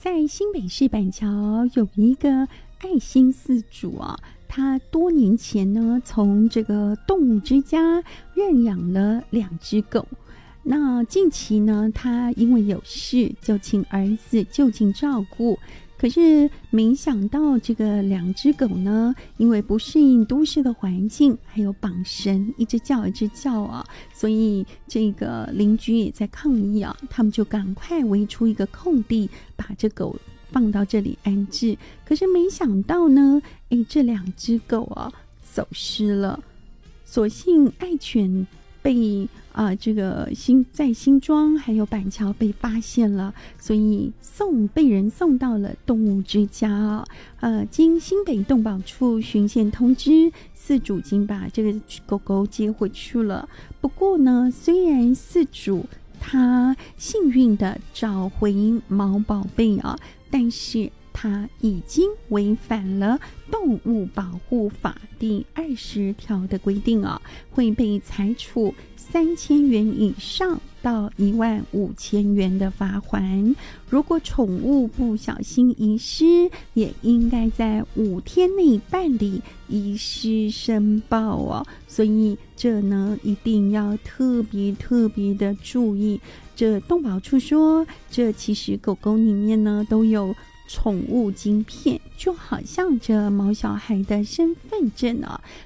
在新北市板桥有一个爱心饲主啊，他多年前呢，从这个动物之家认养了2只狗。那近期呢，他因为有事，就请儿子就近照顾。可是没想到这个2只狗呢，因为不适应都市的环境，还有绑绳，一直叫啊，所以这个邻居也在抗议啊，他们就赶快围出一个空地，把这狗放到这里安置。可是没想到呢，这2只狗啊走失了，所幸爱犬被这个在新庄还有板桥被发现了，所以被人送到了动物之家经新北动保处巡线通知，饲主已经把这个狗狗接回去了。不过呢，虽然饲主他幸运的找回毛宝贝但是他已经违反了动物保护法第20条的规定会被裁处3000元以上到15000元的罚锾。如果宠物不小心遗失，也应该在5天内办理遗失申报所以这呢一定要特别的注意。这动保处说，这其实狗狗里面呢都有宠物晶片，就好像这毛小孩的身份证